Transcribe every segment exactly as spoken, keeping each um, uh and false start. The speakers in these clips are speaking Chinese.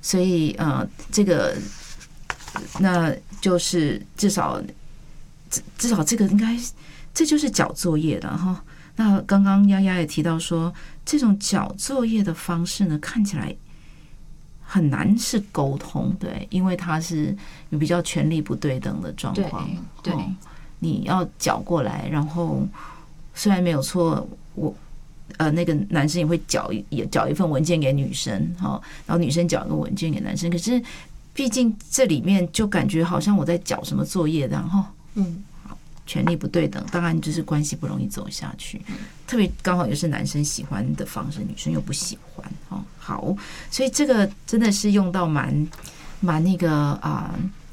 所以呃，这个那就是至少至少这个应该这就是缴作业了哈。那刚刚丫丫也提到说，这种缴作业的方式呢，看起来很难是沟通，对，因为它是有比较权力不对等的状况。 对，对、 哦，你要缴过来，然后虽然没有错，我呃那个男生也会缴也缴一份文件给女生，哈，然后女生缴一个文件给男生，可是毕竟这里面就感觉好像我在缴什么作业，然后嗯。权力不对等，当然就是关系不容易走下去。特别刚好也是男生喜欢的方式，女生又不喜欢哦。好，所以这个真的是用到蛮蛮那个啊，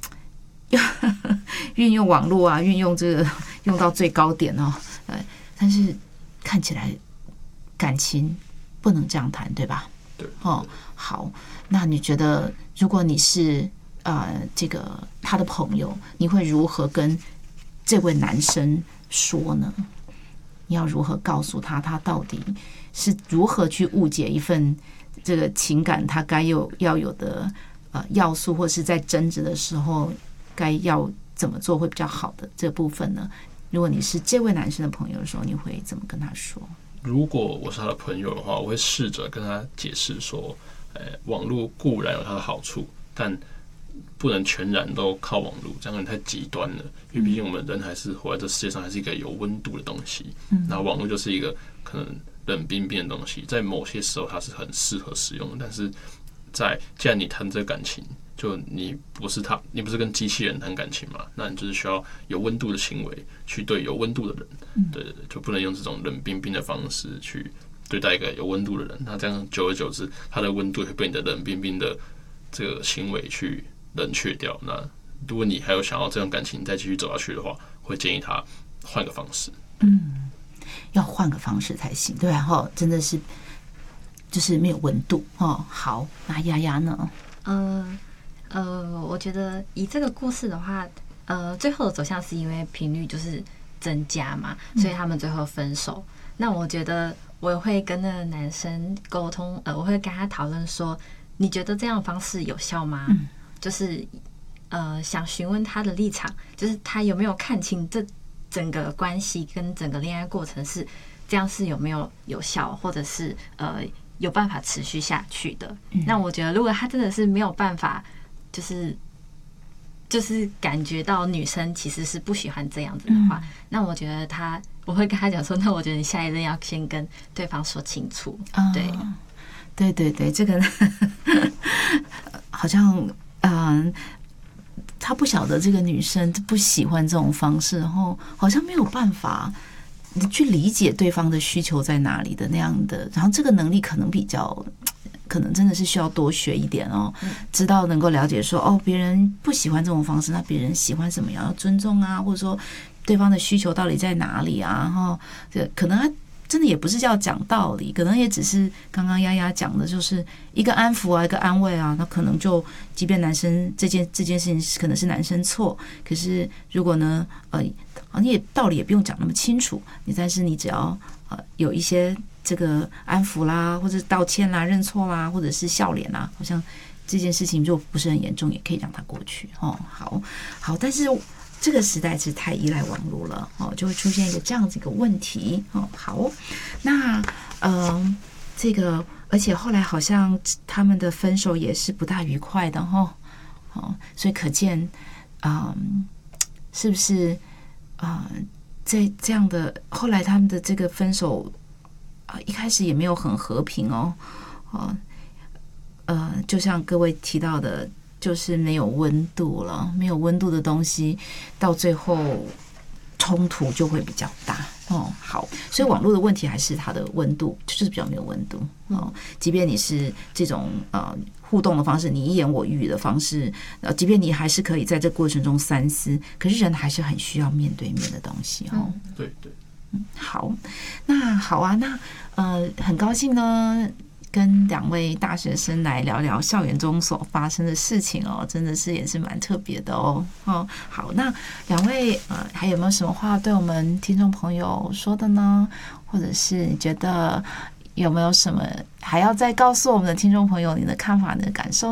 运用网络啊，运用这个用到最高点哦。呃，但是看起来感情不能这样谈，对吧？ 对。 哦，好，那你觉得如果你是呃这个他的朋友，你会如何跟这位男生说呢？你要如何告诉他，他到底是如何去误解一份这个情感他该有要有的呃要素，或是在争执的时候该要怎么做会比较好的这部分呢？如果你是这位男生的朋友的时候，你会怎么跟他说？ 如果我是他的朋友的话，我会试着跟他解释说，呃，网络固然有它的好处，但不能全然都靠网络，这样太极端了。因为毕竟我们人还是活在这世界上，还是一个有温度的东西。嗯，然后网络就是一个可能冷冰冰的东西，在某些时候它是很适合使用的。但是在既然你谈这个感情，就你不是他，你不是跟机器人谈感情嘛？那你就是需要有温度的行为去对有温度的人。嗯，对对对，就不能用这种冷冰冰的方式去对待一个有温度的人。那这样久而久之，他的温度会被你的冷冰冰的这个行为去冷却掉。那如果你还有想要这种感情再继续走下去的话，会建议他换个方式。 嗯，要换个方式才行，对吧？哈，真的是就是没有温度哦。好，那丫丫呢？ 呃呃，我觉得以这个故事的话，呃，最后的走向是因为频率就是增加嘛，所以他们最后分手。嗯、那我觉得我也会跟那个男生沟通，呃，我会跟他讨论说，你觉得这样的方式有效吗？嗯、就是呃，想询问他的立场，就是他有没有看清这整个关系跟整个恋爱过程是这样，是有没有有效，或者是呃有办法持续下去的。嗯、那我觉得，如果他真的是没有办法，就是就是感觉到女生其实是不喜欢这样子的话，嗯、那我觉得他我会跟他讲说，那我觉得你下一任要先跟对方说清楚。哦、对， 对对对，这个好像嗯。呃他不晓得这个女生不喜欢这种方式，然后好像没有办法去理解对方的需求在哪里的那样的，然后这个能力可能比较，可能真的是需要多学一点哦，知道能够了解说哦，别人不喜欢这种方式，那别人喜欢什么样，要尊重啊，或者说对方的需求到底在哪里啊，然后这可能他真的也不是要讲道理，可能也只是刚刚丫丫讲的，就是一个安抚啊，一个安慰啊。那可能就，即便男生这件这件事情可能是男生错，可是如果呢，呃，你也道理也不用讲那么清楚，你但是你只要呃有一些这个安抚啦，或者道歉啦、认错啦，或者是笑脸啦，好像这件事情如果不是很严重，也可以让它过去哦。好，好，但是。这个时代是太依赖网络了哦，就会出现一个这样子一个问题哦。好，那嗯、呃，这个而且后来好像他们的分手也是不大愉快的哈哦，所以可见嗯、呃，是不是啊、呃，在这样的后来他们的这个分手啊、呃，一开始也没有很和平哦哦呃，就像各位提到的。就是没有温度了，没有温度的东西，到最后冲突就会比较大哦。好，所以网络的问题还是它的温度，就是比较没有温度哦。即便你是这种呃互动的方式，你一言我一语的方式，呃，即便你还是可以在这过程中三思，可是人还是很需要面对面的东西哦。 对对， 嗯，好，那好啊，那呃，很高兴呢。跟两位大学生来聊聊校园中所发生的事情哦，真的是也是蛮特别的哦。哦，好，那两位呃，还有没有什么话对我们听众朋友说的呢？或者是你觉得有没有什么还要再告诉我们的听众朋友你的看法、你的感受？